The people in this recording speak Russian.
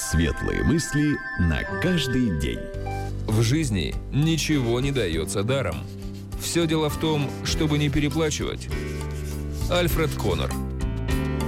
Светлые мысли на каждый день. В жизни ничего не дается даром. Все дело в том, чтобы не переплачивать. Альфред Коннор.